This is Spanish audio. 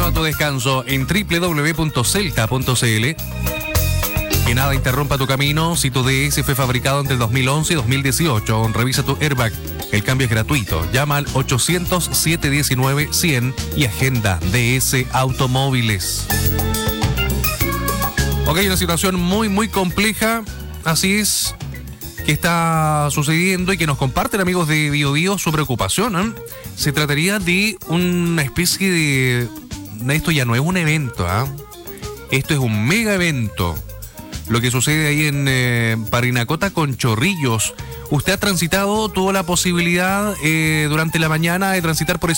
a tu descanso en www.celta.cl. Que nada interrumpa tu camino. Si tu DS fue fabricado entre 2011 y 2018, revisa tu airbag. El cambio es gratuito. Llama al 800-719-100 y agenda DS Automóviles. Ok, una situación muy compleja. Así es, que está sucediendo y que nos comparten amigos de Bio Bio su preocupación, ¿eh? Se trataría de una especie de... Esto ya no es un evento, ¿eh? Esto es un mega evento. Lo que sucede ahí en Parinacota con Chorrillos. Usted ha transitado, tuvo la posibilidad durante la mañana de transitar por ese